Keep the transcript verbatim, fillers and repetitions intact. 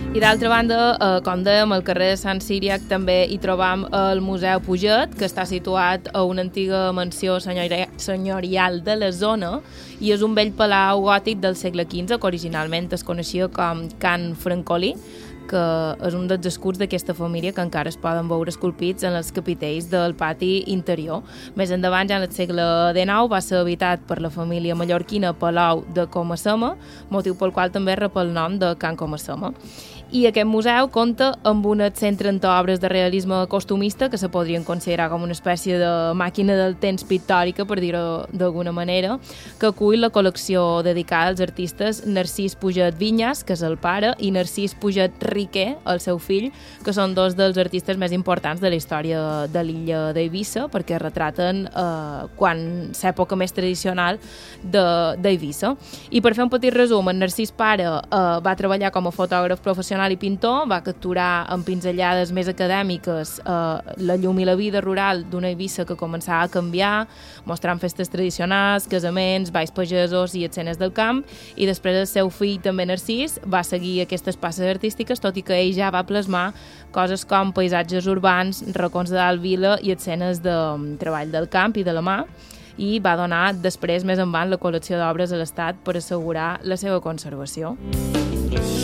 I d'altra banda, eh, com dèiem, al carrer de Sant Ciriac també hi trobam el Museu Puget, que està situat a una antiga mansió senyori senyorial de la zona i és un vell palau gòtic del segle quinze que originalment es coneixia com Can Francolí, que és un dels escuts d'aquesta família que encara es poden veure esculpits en els capitells del pati interior. Més endavant, ja en el segle dinou, va ser habitat per la família mallorquina Palau de Comassema, motiu pel qual també rep el nom de Can Comassema. I aquest museu compta amb unes cent trenta obres de realisme costumista que se podrien considerar com una espècie de màquina del temps pictòrica, per dir-ho d'alguna manera, que acull la col·lecció dedicada als artistes Narcís Puget Vinyas, que és el pare, i Narcís Puget Riquer, el seu fill, que són dos dels artistes més importants de la història de l'illa d'Eivissa, perquè retraten eh, quan l'època més tradicional d'Eivissa. I per fer un petit resum, en Narcís pare eh, va treballar com a fotògraf professional i pintor, va capturar amb pinzellades més acadèmiques eh, la llum i la vida rural d'una Eivissa que començava a canviar, mostrant festes tradicionals, casaments, balls pagesos i escenes del camp, i després el seu fill, també Narcís, va seguir aquestes passes artístiques, tot i que ell ja va plasmar coses com paisatges urbans, racons de dalt vila i escenes de treball del camp i de la mà, i va donar després, més endavant, la col·lecció d'obres a l'Estat per assegurar la seva conservació.